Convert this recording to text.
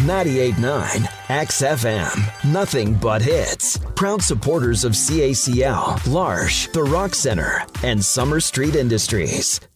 98.9 XFM. Nothing but hits. Proud supporters of CACL, L'Arche, The Rock Center, and Summer Street Industries.